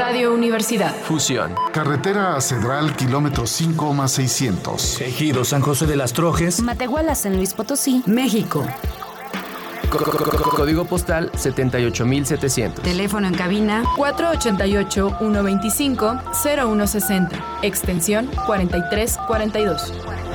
Radio Universidad. Fusión. Carretera a Cedral, kilómetro 5 más 600. Ejido San José de las Trojes. Matehuala, San Luis Potosí, México. Código postal 78700. Teléfono en cabina 488-125-0160. Extensión 4342.